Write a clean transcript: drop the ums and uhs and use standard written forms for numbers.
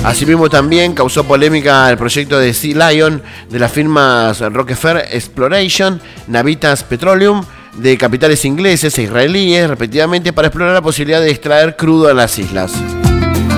Asimismo también causó polémica el proyecto de Sea Lion de las firmas Rockefeller Exploration, Navitas Petroleum, de capitales ingleses e israelíes, respectivamente, para explorar la posibilidad de extraer crudo en las islas.